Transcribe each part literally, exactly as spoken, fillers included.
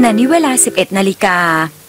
ณะนี้เวลา สิบเอ็ดนาฬิกา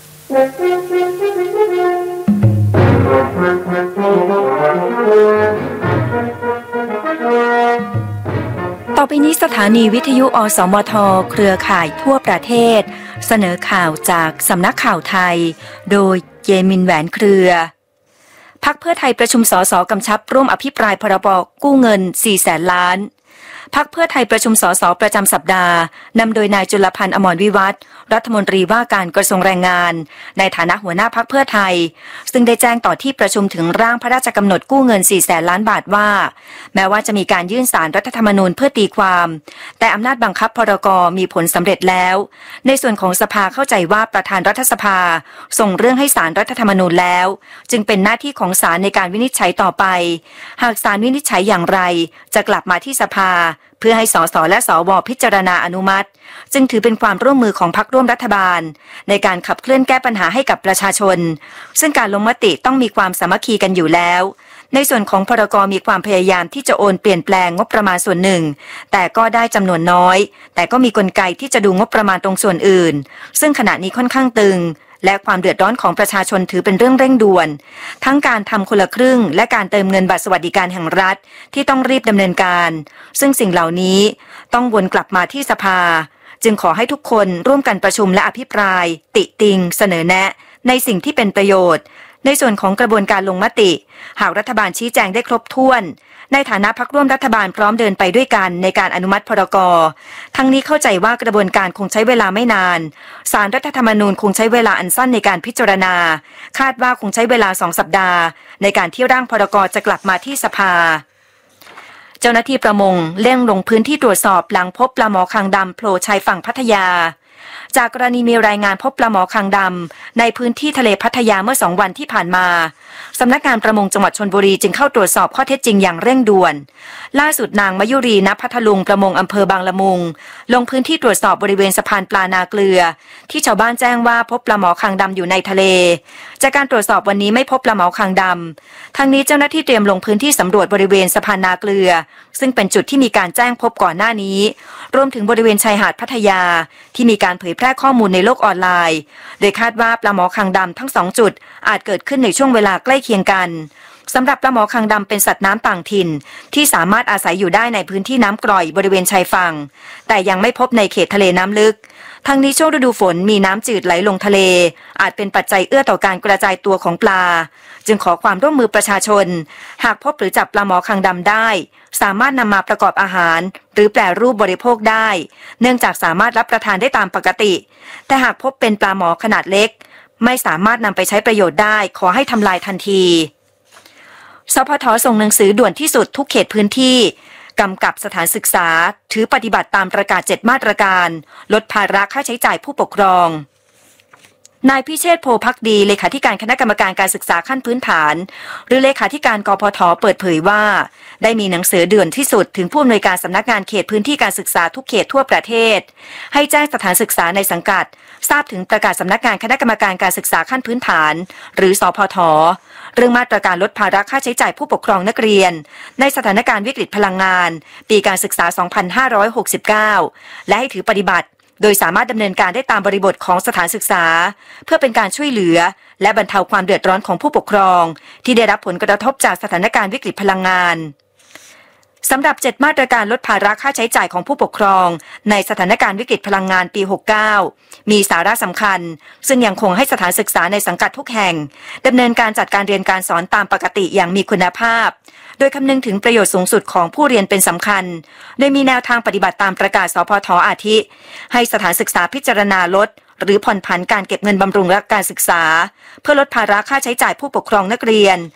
ต่อไปนี้สถานีวิทยุอสมทเครือข่ายทั่วประเทศเสนอข่าวจากสำนักข่าวไทยโดยเยมินแหวนเครือพรรคเพื่อไทยประชุมสสกำชับร่วมอภิปรายพรบกู้เงินสี่แสนล้านพรรคเพื่อไทยประชุมสสประจำสัปดาห์นำโดยนายจุลพันธ์อมรวิวัฒน์รัฐมนตรีว่าการกระทรวงแรงงานในฐานะหัวหน้าพรรคเพื่อไทยซึ่งได้แจ้งต่อที่ประชุมถึงร่างพระราชกำหนดกู้เงินสี่แสนล้านบาทว่าแม้ว่าจะมีการยื่นศาลรัฐธรรมนูญเพื่อตีความแต่อำนาจบังคับพรกมีผลสำเร็จแล้วในส่วนของสภาเข้าใจว่าประธานรัฐสภาส่งเรื่องให้ศาลรัฐธรรมนูญแล้วจึงเป็นหน้าที่ของศาลในการวินิจฉัยต่อไปหากศาลวินิจฉัยอย่างไรจะกลับมาที่สภาเพื่อให้สสและสวพิจารณาอนุมัติจึงถือเป็นความร่วมมือของพรรคร่วมรัฐบาลในการขับเคลื่อนแก้ปัญหาให้กับประชาชนซึ่งการลงมติต้องมีความสามัคคีกันอยู่แล้วในส่วนของพรกมีความพยายามที่จะโอนเปลี่ยนแปลงงบประมาณส่วนหนึ่งแต่ก็ได้จำนวนน้อยแต่ก็มีกลไกที่จะดูงบประมาณตรงส่วนอื่นซึ่งขณะนี้ค่อนข้างตึงและความเดือดร้อนของประชาชนถือเป็นเรื่องเร่งด่วนทั้งการทำคนละครึ่งและการเติมเงินบัตรสวัสดิการแห่งรัฐที่ต้องรีบดำเนินการซึ่งสิ่งเหล่านี้ต้องวนกลับมาที่สภาจึงขอให้ทุกคนร่วมกันประชุมและอภิปรายติติงเสนอแนะในสิ่งที่เป็นประโยชน์ในส่วนของกระบวนการลงมติหากรัฐบาลชี้แจงได้ครบถ้วนในฐานะพรรคร่วมรัฐบาลพร้อมเดินไปด้วยกันในการอนุมัติพรกทั้งนี้เข้าใจว่ากระบวนการคงใช้เวลาไม่นานศาลรัฐธรรมนูญคงใช้เวลาอันสั้นในการพิจารณาคาดว่าคงใช้เวลาสองสัปดาห์ในการที่ร่างพรกจะกลับมาที่สภาเจ้าหน้าที่ประมงเร่งลงพื้นที่ตรวจสอบหลังพบปลาหมอคางดำโผล่ชายฝั่งพัทยาจากกรณีมีรายงานพบปลาหมอคางดำในพื้นที่ทะเลพัทยาเมื่อสองวันที่ผ่านมาสำนักงานประมงจังหวัดชลบุรีจึงเข้าตรวจสอบข้อเท็จจริงอย่างเร่งด่วนล่าสุดนางมยุรีณพัทลุงประมงอำเภอบางละมุงลงพื้นที่ตรวจสอบบริเวณสะพานปลานาเกลือที่ชาวบ้านแจ้งว่าพบปลาหมอคางดำอยู่ในทะเลจากการตรวจสอบวันนี้ไม่พบปลาหมอคางดำทั้งนี้เจ้าหน้าที่เตรียมลงพื้นที่สำรวจบริเวณสะพานนาเกลือซึ่งเป็นจุดที่มีการแจ้งพบก่อนหน้านี้รวมถึงบริเวณชายหาดพัทยาที่มีการเผยแพร่ข้อมูลในโลกออนไลน์โดยคาดว่าปลาหมอคางดำทั้งสองจุดอาจเกิดขึ้นในช่วงเวลาใกล้เคียงกันสำหรับปลาหมอคางดำเป็นสัตว์น้ำต่างถิ่นที่สามารถอาศัยอยู่ได้ในพื้นที่น้ำกร่อยบริเวณชายฝั่งแต่ยังไม่พบในเขตทะเลน้ำลึกทั้งนี้ช่วงฤดูฝนมีน้ำจืดไหลลงทะเลอาจเป็นปัจจัยเอื้อต่อการกระจายตัวของปลาจึงขอความร่วมมือประชาชนหากพบหรือจับปลาหมอคางดำได้สามารถนำมาประกอบอาหารหรือแปรรูปบริโภคได้เนื่องจากสามารถรับประทานได้ตามปกติแต่หากพบเป็นปลาหมอขนาดเล็กไม่สามารถนำไปใช้ประโยชน์ได้ขอให้ทำลายทันทีสพท.ส่งหนังสือด่วนที่สุดทุกเขตพื้นที่กำกับสถานศึกษาถือปฏิบัติตามประกาศเจ็ดมาตรการลดภาระค่าใช้จ่ายผู้ปกครองนายพิเชษฐ์โพภักดีเลขาธิการคณะกรรมการการศึกษาขั้นพื้นฐานหรือเลขาธิการกพท.เปิดเผยว่าได้มีหนังสือด่วนที่สุดถึงผู้อำนวยการสำนักงานเขตพื้นที่การศึกษาทุกเขตทั่วประเทศให้แจ้งสถานศึกษาในสังกัดทราบถึงประกาศสำนักงานคณะกรรมการการศึกษาขั้นพื้นฐานหรือสพท.เรื่องมาตรการลดภาระค่าใช้จ่ายผู้ปกครองนักเรียนในสถานการณ์วิกฤตพลังงานปีการศึกษา สองพันห้าร้อยหกสิบเก้า และให้ถือปฏิบัติโดยสามารถดำเนินการได้ตามบริบทของสถานศึกษาเพื่อเป็นการช่วยเหลือและบรรเทาความเดือดร้อนของผู้ปกครองที่ได้รับผลกระทบจากสถานการณ์วิกฤตพลังงานสำหรับเจ็ดมาตรการลดภาระค่าใช้จ่ายของผู้ปกครองในสถานการณ์วิกฤตพลังงานปี หกสิบเก้า มีสาระสำคัญซึ่งยังคงให้สถานศึกษาในสังกัดทุกแห่งดำเนินการจัดการเรียนการสอนตามปกติอย่างมีคุณภาพโดยคำนึงถึงประโยชน์สูงสุดของผู้เรียนเป็นสำคัญโดยมีแนวทางปฏิบัติตามประกาศสพท.อาทิให้สถานศึกษาพิจารณาลดหรือผ่อนผันการเก็บเงินบำรุงรักการศึกษาเพื่อลดภาระค่าใช้จ่ายผู้ปกครองนักเรียน